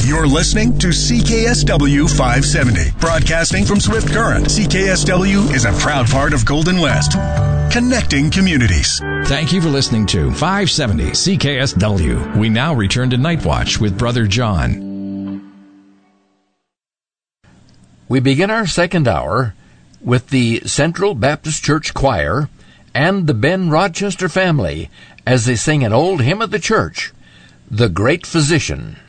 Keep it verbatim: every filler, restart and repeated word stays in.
You're listening to C K S W five seventy, broadcasting from Swift Current. C K S W is a proud part of Golden West, connecting communities. Thank you for listening to five seventy C K S W. We now return to Night Watch with Brother John. We begin our second hour with the Central Baptist Church Choir and the Ben Rochester family as they sing an old hymn of the church, The Great Physician.